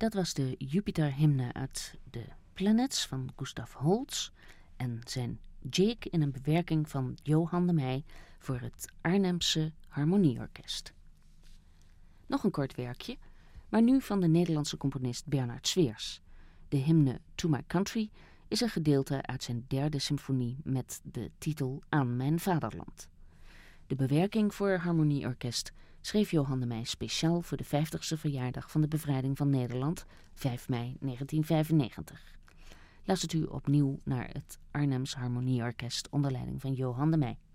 Dat was de Jupiter-hymne uit de Planets van Gustav Holst en zijn Jake in een bewerking van Johan de Meij voor het Arnhemse Harmonieorkest. Nog een kort werkje, maar nu van de Nederlandse componist Bernard Sweers. De hymne To My Country is een gedeelte uit zijn 3e symfonie met de titel Aan mijn vaderland. De bewerking voor harmonieorkest schreef Johan de Meij speciaal voor de 50ste verjaardag van de bevrijding van Nederland, 5 mei 1995. Luistert u opnieuw naar het Arnhems Harmonieorkest onder leiding van Johan de Meij.